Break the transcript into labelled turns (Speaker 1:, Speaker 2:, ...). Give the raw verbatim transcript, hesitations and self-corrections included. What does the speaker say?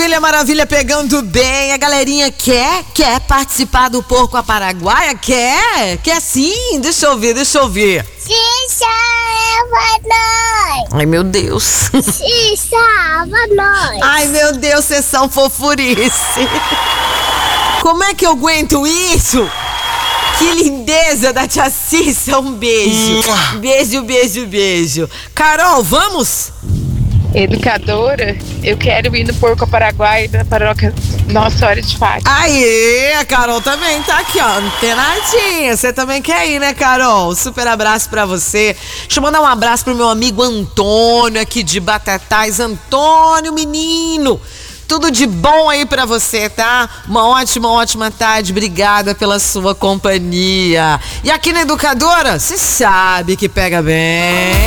Speaker 1: Maravilha, maravilha, pegando bem. A galerinha quer? Quer participar do Porco a Paraguaia? Quer? Quer sim? Deixa eu ver, deixa eu ver.
Speaker 2: Se salva nós!
Speaker 1: Ai, meu Deus.
Speaker 2: Se salva nós!
Speaker 1: Ai, meu Deus, vocês são fofurice. Como é que eu aguento isso? Que lindeza da tia Cissa, um beijo. Beijo, beijo, beijo. Carol, vamos?
Speaker 3: Educadora, eu quero ir no Porco Paraguai da paróquia Nossa Senhora de Fátima.
Speaker 1: Aê, a Carol também tá aqui, ó, antenadinha. Você também quer ir, né, Carol? Super abraço pra você. Deixa eu mandar um abraço pro meu amigo Antônio aqui de Batatais. Antônio, menino, tudo de bom aí pra você, tá? Uma ótima, ótima tarde. Obrigada pela sua companhia. E aqui na Educadora, você sabe que pega bem.